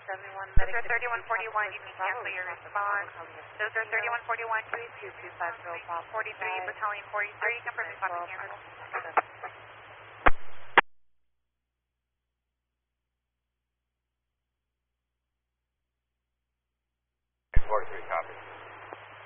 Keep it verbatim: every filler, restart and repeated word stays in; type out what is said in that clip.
seventy-one, Those are thirty-one forty-one, you can cancel your response. Those are thirty-one forty-one, two two five zero, forty-three, Battalion forty-three, confirm response to cancel. forty-three, copy.